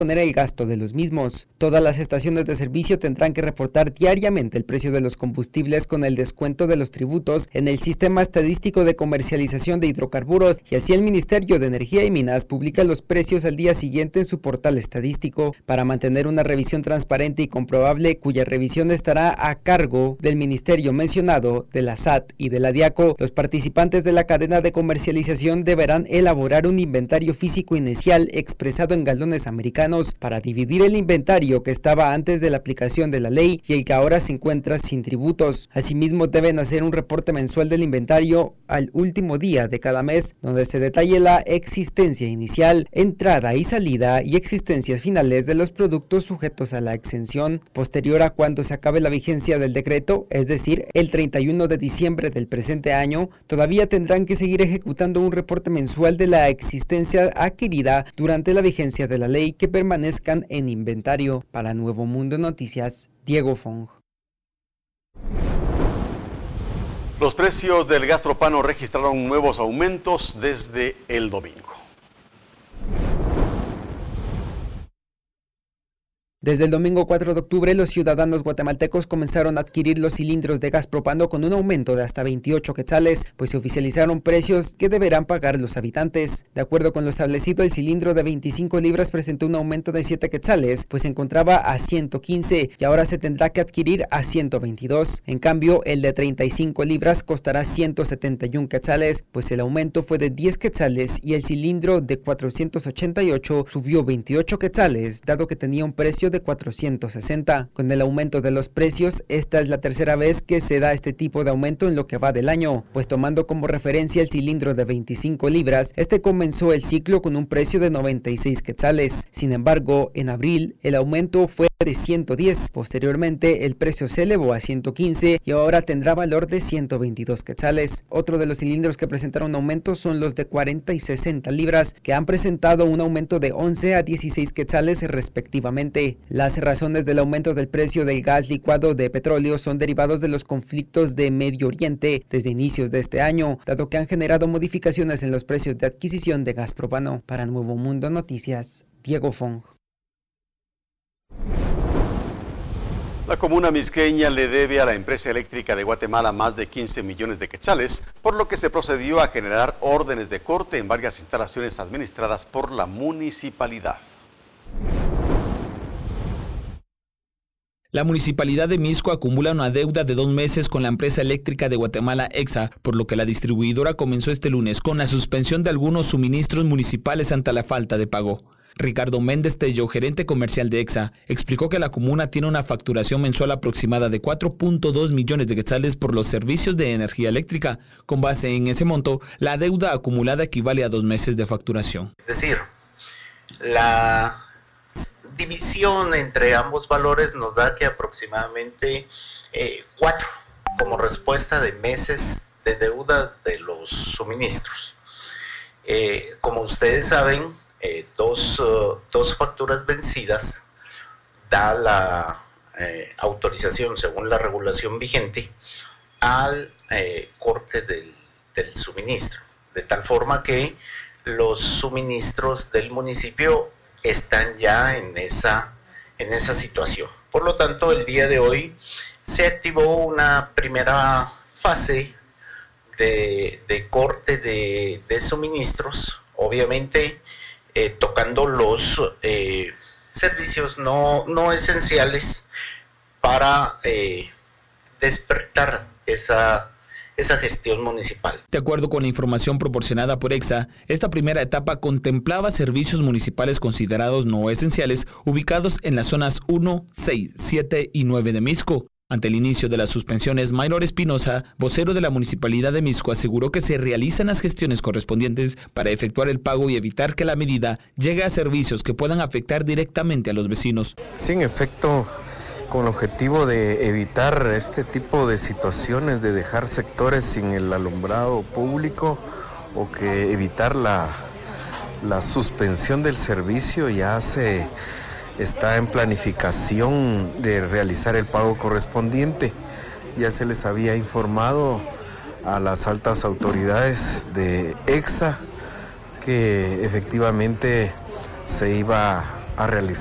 poner el gasto de los mismos. Todas las estaciones de servicio tendrán que reportar diariamente el precio de los combustibles con el descuento de los tributos en el Sistema Estadístico de Comercialización de Hidrocarburos, y así el Ministerio de Energía y Minas publica los precios al día siguiente en su portal estadístico. Para mantener una revisión transparente y comprobable, cuya revisión estará a cargo del ministerio mencionado, de la SAT y de la DIACO, los participantes de la cadena de comercialización deberán elaborar un inventario físico inicial expresado en galones americanos para dividir el inventario que estaba antes de la aplicación de la ley y el que ahora se encuentra sin tributos. Asimismo, deben hacer un reporte mensual del inventario al último día de cada mes, donde se detalle la existencia inicial, entrada y salida y existencias finales de los productos sujetos a la exención. Posterior a cuando se acabe la vigencia del decreto, es decir, el 31 de diciembre del presente año, todavía tendrán que seguir ejecutando un reporte mensual de la existencia adquirida durante la vigencia de la ley que permanezcan en inventario. Para Nuevo Mundo Noticias, Diego Fong. Los precios del gas propano registraron nuevos aumentos desde el domingo. Desde el domingo 4 de octubre, los ciudadanos guatemaltecos comenzaron a adquirir los cilindros de gas propano con un aumento de hasta 28 quetzales, pues se oficializaron precios que deberán pagar los habitantes. De acuerdo con lo establecido, el cilindro de 25 libras presentó un aumento de 7 quetzales, pues se encontraba a 115 y ahora se tendrá que adquirir a 122. En cambio, el de 35 libras costará 171 quetzales, pues el aumento fue de 10 quetzales y el cilindro de 488 subió 28 quetzales, dado que tenía un precio de 460. Con el aumento de los precios, esta es la tercera vez que se da este tipo de aumento en lo que va del año, pues tomando como referencia el cilindro de 25 libras, este comenzó el ciclo con un precio de 96 quetzales. Sin embargo, en abril el aumento fue de 110. Posteriormente, el precio se elevó a 115 y ahora tendrá valor de 122 quetzales. Otro de los cilindros que presentaron aumento son los de 40 y 60 libras, que han presentado un aumento de 11 a 16 quetzales respectivamente. Las razones del aumento del precio del gas licuado de petróleo son derivados de los conflictos de Medio Oriente desde inicios de este año, dado que han generado modificaciones en los precios de adquisición de gas propano. Para Nuevo Mundo Noticias, Diego Fong. La comuna misqueña le debe a la empresa eléctrica de Guatemala más de 15 millones de quetzales, por lo que se procedió a generar órdenes de corte en varias instalaciones administradas por la municipalidad. La Municipalidad de Mixco acumula una deuda de 2 meses con la empresa eléctrica de Guatemala, EXA, por lo que la distribuidora comenzó este lunes con la suspensión de algunos suministros municipales ante la falta de pago. Ricardo Méndez Tello, gerente comercial de EXA, explicó que la comuna tiene una facturación mensual aproximada de 4.2 millones de quetzales por los servicios de energía eléctrica. Con base en ese monto, la deuda acumulada equivale a 2 meses de facturación. Es decir, la división entre ambos valores nos da que aproximadamente 4 como respuesta de meses de deuda de los suministros. Como ustedes saben, dos facturas vencidas da la autorización según la regulación vigente al corte del suministro, de tal forma que los suministros del municipio están ya en esa situación. Por lo tanto, el día de hoy se activó una primera fase de corte de suministros, obviamente tocando los servicios no esenciales para despertar esa gestión municipal. De acuerdo con la información proporcionada por EXA, esta primera etapa contemplaba servicios municipales considerados no esenciales ubicados en las zonas 1, 6, 7 y 9 de Mixco. Ante el inicio de las suspensiones, Maynor Espinosa, vocero de la Municipalidad de Mixco, aseguró que se realizan las gestiones correspondientes para efectuar el pago y evitar que la medida llegue a servicios que puedan afectar directamente a los vecinos. Sí, en efecto, con el objetivo de evitar este tipo de situaciones, de dejar sectores sin el alumbrado público o que evitar la suspensión del servicio, ya se está en planificación de realizar el pago correspondiente. Ya se les había informado a las altas autoridades de EXA que efectivamente se iba realizar